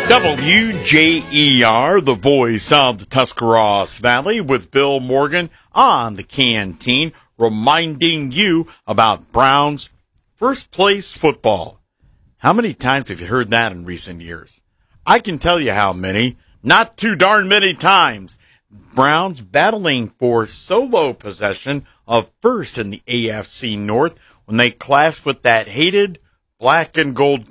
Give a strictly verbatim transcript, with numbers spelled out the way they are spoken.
W J E R, the voice of the Tuscarawas Valley, with Bill Morgan on the Canteen, reminding you about Browns first place football. How many times have you heard that in recent years? I can tell you how many. Not too darn many times. Browns battling for solo possession of first in the A F C North when they clashed with that hated black and gold